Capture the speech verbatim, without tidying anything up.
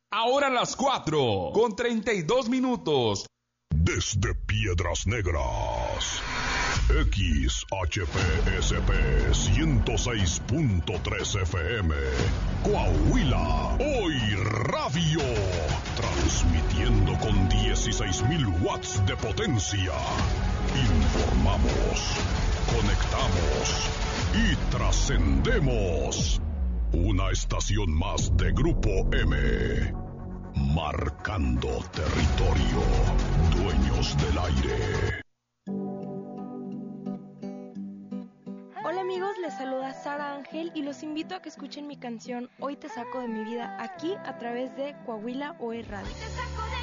Ahora las cuatro, con treinta y dos minutos. Desde Piedras Negras, X H P S P ciento seis punto tres F M, Coahuila, Hoy Radio, transmitiendo con dieciséis mil watts de potencia. Informamos, conectamos y trascendemos. Una estación más de Grupo M. Marcando territorio. Dueños del aire. Hola amigos, les saluda Sara Ángel y los invito a que escuchen mi canción Hoy te saco de mi vida aquí a través de Coahuila Hoy Radio.